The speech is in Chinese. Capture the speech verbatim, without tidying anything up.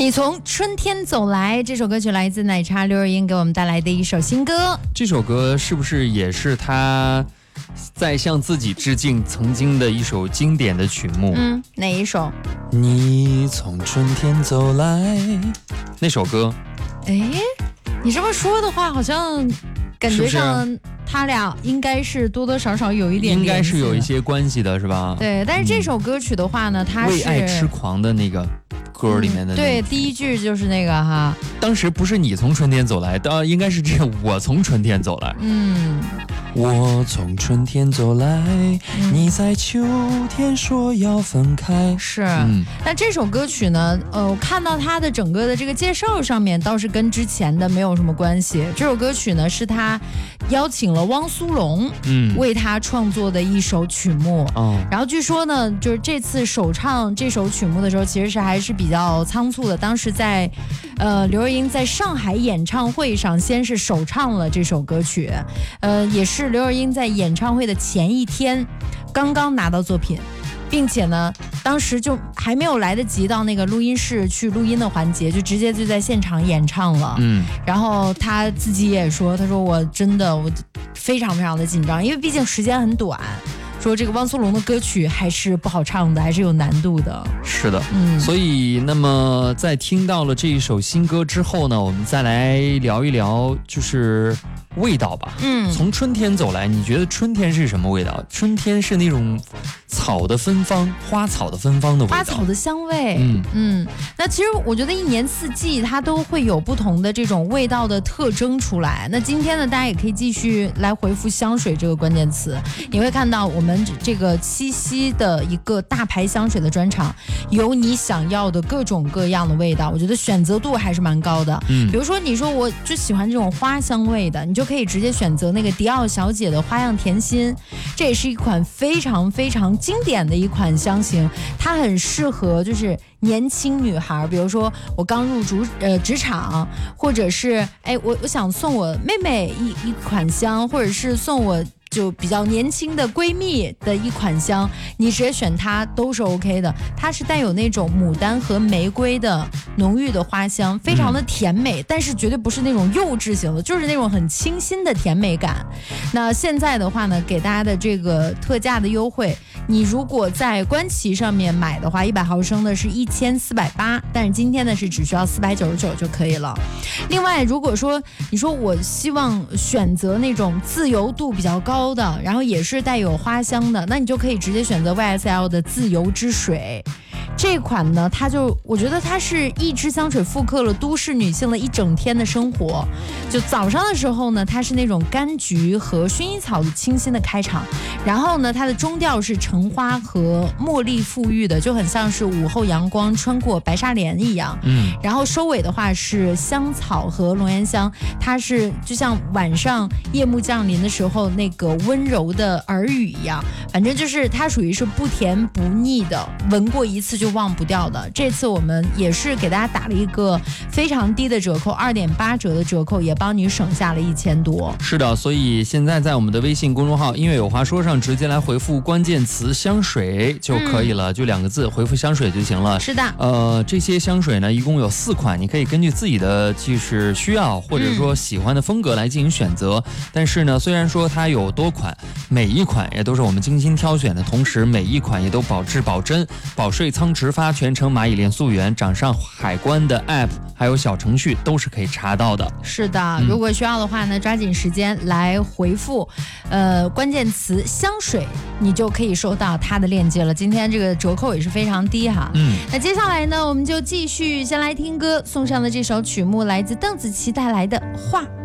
你从春天走来，这首歌曲来自奶茶刘若英给我们带来的一首新歌。 这首歌是不是也是她在向自己致敬曾经的一首经典的曲目？ 嗯，哪一首？ 你从春天走来，那首歌。 哎，你这么说的话，好像感觉上他俩应该是多多少少有一点应该是有一些关系的，是吧？ 对，但是这首歌曲的话呢，它是为爱痴狂的那个歌里面的、那个嗯、 对，第一句就是那个哈。 当时不是你从春天走来，当应该是这样，我从春天走来。 嗯， 我从春天走来、嗯、你在秋天说要分开。 是、嗯、那这首歌曲呢，呃，我看到它的整个的这个介绍上面倒是跟之前的没有什么关系。这首歌曲呢是他邀请了汪苏泷嗯为他创作的一首曲目、嗯、然后据说呢就是这次首唱这首曲目的时候其实是还是比较仓促的。当时在呃刘若英在上海演唱会上先是首唱了这首歌曲，呃也是刘若英在演唱会的前一天刚刚拿到作品，并且呢当时就还没有来得及到那个录音室去录音的环节，就直接就在现场演唱了。嗯，然后他自己也说，他说我真的我非常非常的紧张，因为毕竟时间很短，说这个汪苏泷的歌曲还是不好唱的，还是有难度的。 是的，嗯，所以那么在听到了这一首新歌之后呢，我们再来聊一聊就是味道吧。嗯，从春天走来，你觉得春天是什么味道？春天是那种草的芬芳，花草的芬芳的味道， 花草的香味。嗯嗯，那其实我觉得一年四季它都会有不同的这种味道的特征出来。那今天呢，大家也可以继续来回复香水这个关键词，你会看到我们这个七夕的一个大牌香水的专场，有你想要的各种各样的味道，我觉得选择度还是蛮高的。嗯，比如说你说我就喜欢这种花香味的，你就可以直接选择那个迪奥小姐的花样甜心，这也是一款非常非常经典的一款香型，它很适合就是年轻女孩，比如说我刚入职呃职场，或者是哎我我想送我妹妹一一款香，或者是送我就比较年轻的闺蜜的一款香，你直接选它都是 OK 的。它是带有那种牡丹和玫瑰的浓郁的花香，非常的甜美、嗯、但是绝对不是那种幼稚型的，就是那种很清新的甜美感。那现在的话呢，给大家的这个特价的优惠，你如果在官旗上面买的话，一百毫升的是一千四百八，但是今天呢是只需要四百九十九就可以了。另外如果说你说我希望选择那种自由度比较高的，然后也是带有花香的，那你就可以直接选择 Y S L 的自由之水。这款呢，它就我觉得它是一支香水复刻了都市女性的一整天的生活。就早上的时候呢，它是那种柑橘和薰衣草的清新的开场，然后呢它的中调是橙花和茉莉馥郁的，就很像是午后阳光穿过白纱帘一样。嗯，然后收尾的话是香草和龙涎香，它是就像晚上夜幕降临的时候那个温柔的耳语一样，反正就是它属于是不甜不腻的，闻过一次就忘不掉的。这次我们也是给大家打了一个非常低的折扣， 二点八折的折扣，也帮你省下了一千多。 是的，所以现在在我们的微信公众号音乐有话说上直接来回复关键词香水就可以了、嗯、就两个字，回复香水就行了。 是的， 呃，这些香水呢一共有四款，你可以根据自己的就是需要或者说喜欢的风格来进行选择、嗯、但是呢虽然说它有多款，每一款也都是我们精心挑选的，同时每一款也都保质保真，保税仓直发，全程蚂蚁链溯源，掌上海关的 app 还有小程序都是可以查到的。 是的，如果需要的话呢、嗯、抓紧时间来回复呃关键词香水，你就可以收到它的链接了。今天这个折扣也是非常低哈。嗯，那接下来呢我们就继续先来听歌，送上的这首曲目来自邓紫棋带来的画。